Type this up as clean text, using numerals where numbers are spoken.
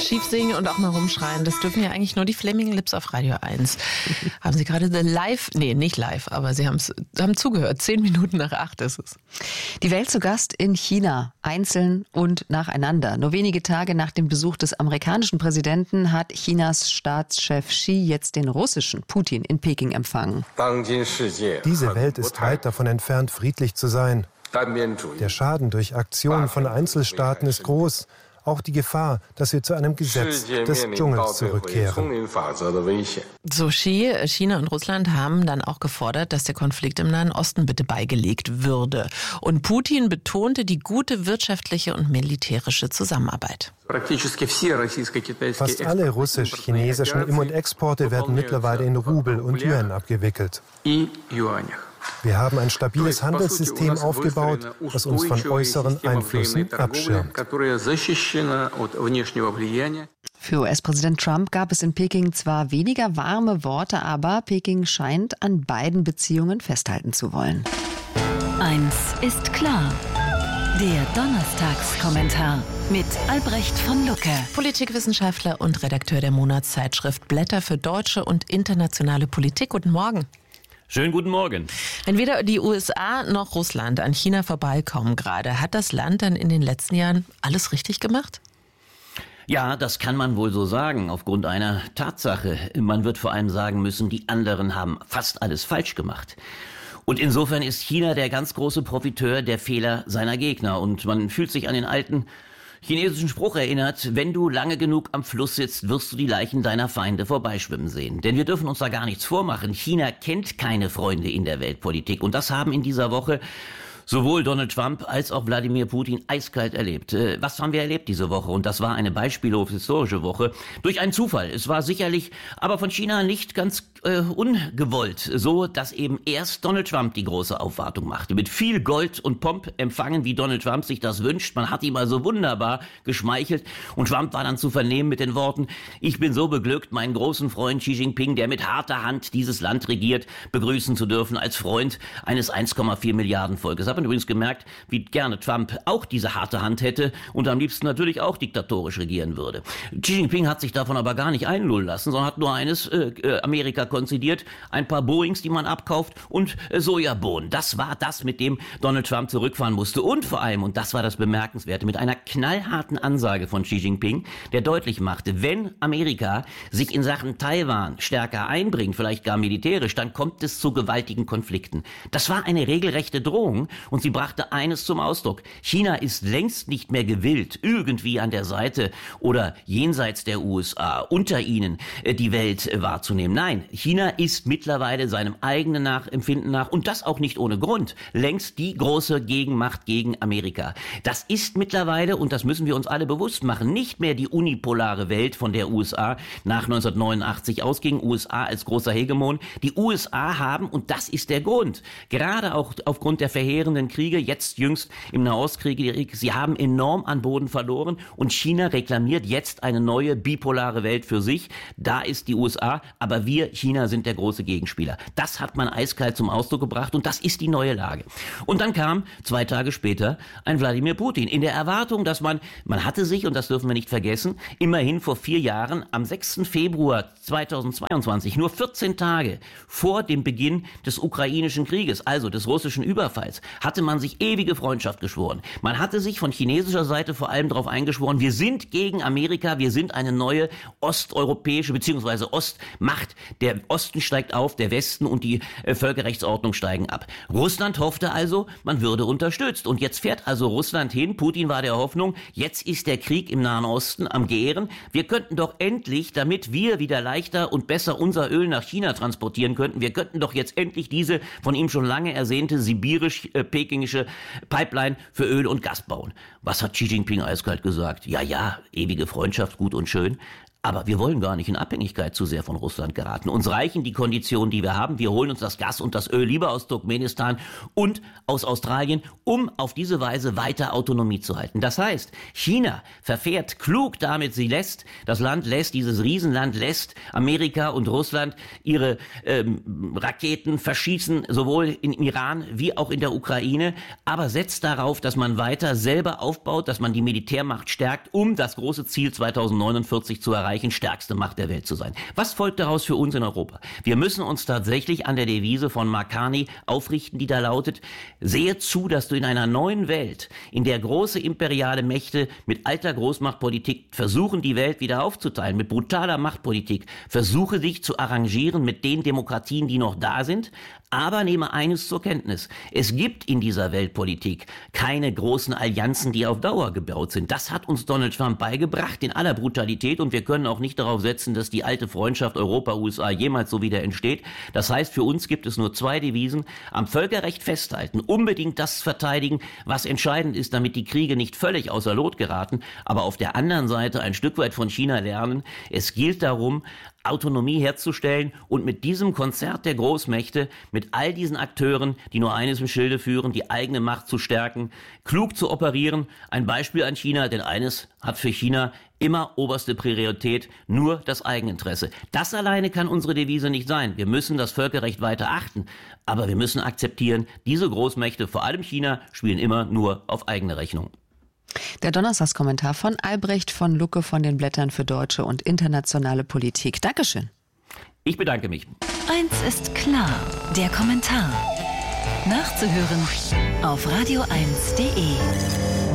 schief singen und auch mal rumschreien, das dürfen ja eigentlich nur die Flaming Lips auf Radio 1. Haben Sie gerade nicht live, aber Sie haben zugehört. 7:10 ist es. Die Welt zu Gast in China, einzeln und nacheinander. Nur wenige Tage nach dem Besuch des amerikanischen Präsidenten hat Chinas Staatschef Xi jetzt den russischen Putin in Peking empfangen. Diese Welt ist weit davon entfernt, friedlich zu sein. Der Schaden durch Aktionen von Einzelstaaten ist groß. Auch die Gefahr, dass wir zu einem Gesetz des Dschungels zurückkehren. So, China und Russland haben dann auch gefordert, dass der Konflikt im Nahen Osten bitte beigelegt würde. Und Putin betonte die gute wirtschaftliche und militärische Zusammenarbeit. Fast alle russisch-chinesischen Im- und Exporte werden mittlerweile in Rubel und Yuan abgewickelt. Wir haben ein stabiles Handelssystem aufgebaut, das uns von äußeren Einflüssen abschirmt. Für US-Präsident Trump gab es in Peking zwar weniger warme Worte, aber Peking scheint an beiden Beziehungen festhalten zu wollen. Eins ist klar. Der Donnerstagskommentar mit Albrecht von Lucke. Politikwissenschaftler und Redakteur der Monatszeitschrift Blätter für deutsche und internationale Politik. Guten Morgen. Schönen guten Morgen. Wenn weder die USA noch Russland an China vorbeikommen gerade, hat das Land dann in den letzten Jahren alles richtig gemacht? Ja, das kann man wohl so sagen, aufgrund einer Tatsache. Man wird vor allem sagen müssen, die anderen haben fast alles falsch gemacht. Und insofern ist China der ganz große Profiteur der Fehler seiner Gegner. Und man fühlt sich an den alten chinesischen Spruch erinnert: Wenn du lange genug am Fluss sitzt, wirst du die Leichen deiner Feinde vorbeischwimmen sehen. Denn wir dürfen uns da gar nichts vormachen. China kennt keine Freunde in der Weltpolitik. Und das haben in dieser Woche sowohl Donald Trump als auch Wladimir Putin eiskalt erlebt. Was haben wir erlebt diese Woche? Und das war eine beispiellose historische Woche. Durch einen Zufall. Es war sicherlich aber von China nicht ganz ungewollt. So, dass eben erst Donald Trump die große Aufwartung machte. Mit viel Gold und Pomp empfangen, wie Donald Trump sich das wünscht. Man hat ihm also wunderbar geschmeichelt. Und Trump war dann zu vernehmen mit den Worten: Ich bin so beglückt, meinen großen Freund Xi Jinping, der mit harter Hand dieses Land regiert, begrüßen zu dürfen als Freund eines 1,4 Milliarden Volkes. Ich habe übrigens gemerkt, wie gerne Trump auch diese harte Hand hätte und am liebsten natürlich auch diktatorisch regieren würde. Xi Jinping hat sich davon aber gar nicht einlullen lassen, sondern hat nur eines Amerika konzidiert: ein paar Boeings, die man abkauft, und Sojabohnen. Das war das, mit dem Donald Trump zurückfahren musste. Und vor allem, und das war das Bemerkenswerte, mit einer knallharten Ansage von Xi Jinping, der deutlich machte: Wenn Amerika sich in Sachen Taiwan stärker einbringt, vielleicht gar militärisch, dann kommt es zu gewaltigen Konflikten. Das war eine regelrechte Drohung. Und sie brachte eines zum Ausdruck: China ist längst nicht mehr gewillt, irgendwie an der Seite oder jenseits der USA, unter ihnen die Welt wahrzunehmen. Nein, China ist mittlerweile seinem eigenen Nachempfinden nach, und das auch nicht ohne Grund, längst die große Gegenmacht gegen Amerika. Das ist mittlerweile, und das müssen wir uns alle bewusst machen, nicht mehr die unipolare Welt, von der USA nach 1989 ausging, USA als großer Hegemon. Die USA haben, und das ist der Grund, gerade auch aufgrund der verheerenden Kriege, jetzt jüngst im Nahostkrieg, sie haben enorm an Boden verloren, und China reklamiert jetzt eine neue bipolare Welt für sich. Da ist die USA, aber wir, China, sind der große Gegenspieler. Das hat man eiskalt zum Ausdruck gebracht, und das ist die neue Lage. Und dann kam 2 Tage später ein Wladimir Putin in der Erwartung, dass man hatte sich, und das dürfen wir nicht vergessen, immerhin vor 4 Jahren, am 6. Februar 2022, nur 14 Tage vor dem Beginn des ukrainischen Krieges, also des russischen Überfalls, hatte man sich ewige Freundschaft geschworen. Man hatte sich von chinesischer Seite vor allem darauf eingeschworen: Wir sind gegen Amerika, wir sind eine neue osteuropäische bzw. Ostmacht. Der Osten steigt auf, der Westen und die Völkerrechtsordnung steigen ab. Russland hoffte also, man würde unterstützt. Und jetzt fährt also Russland hin. Putin war der Hoffnung, jetzt ist der Krieg im Nahen Osten am Gären. Wir könnten doch endlich, damit wir wieder leichter und besser unser Öl nach China transportieren könnten, wir könnten doch jetzt endlich diese von ihm schon lange ersehnte sibirisch-pekingische Pipeline für Öl und Gas bauen. Was hat Xi Jinping eiskalt gesagt? Ja, ewige Freundschaft, gut und schön. Aber wir wollen gar nicht in Abhängigkeit zu sehr von Russland geraten. Uns reichen die Konditionen, die wir haben. Wir holen uns das Gas und das Öl lieber aus Turkmenistan und aus Australien, um auf diese Weise weiter Autonomie zu halten. Das heißt, China verfährt klug damit, dieses Riesenland lässt Amerika und Russland ihre Raketen verschießen, sowohl im Iran wie auch in der Ukraine, aber setzt darauf, dass man weiter selber aufbaut, dass man die Militärmacht stärkt, um das große Ziel 2049 zu erreichen, stärkste Macht der Welt zu sein. Was folgt daraus für uns in Europa? Wir müssen uns tatsächlich an der Devise von Mark Carney aufrichten, die da lautet: Sehe zu, dass du in einer neuen Welt, in der große imperiale Mächte mit alter Großmachtpolitik versuchen, die Welt wieder aufzuteilen, mit brutaler Machtpolitik, versuche dich zu arrangieren mit den Demokratien, die noch da sind, aber nehme eines zur Kenntnis: Es gibt in dieser Weltpolitik keine großen Allianzen, die auf Dauer gebaut sind. Das hat uns Donald Trump beigebracht in aller Brutalität, und wir können auch nicht darauf setzen, dass die alte Freundschaft Europa-USA jemals so wieder entsteht. Das heißt, für uns gibt es nur zwei Devisen: Am Völkerrecht festhalten, unbedingt das verteidigen, was entscheidend ist, damit die Kriege nicht völlig außer Lot geraten, aber auf der anderen Seite ein Stück weit von China lernen. Es gilt darum, Autonomie herzustellen und mit diesem Konzert der Großmächte, mit all diesen Akteuren, die nur eines im Schilde führen, die eigene Macht zu stärken, klug zu operieren. Ein Beispiel an China, denn eines hat für China immer oberste Priorität: nur das Eigeninteresse. Das alleine kann unsere Devise nicht sein. Wir müssen das Völkerrecht weiter achten, aber wir müssen akzeptieren, diese Großmächte, vor allem China, spielen immer nur auf eigene Rechnung. Der Donnerstagskommentar von Albrecht von Lucke von den Blättern für deutsche und internationale Politik. Dankeschön. Ich bedanke mich. Eins ist klar, der Kommentar. Nachzuhören auf radio1.de.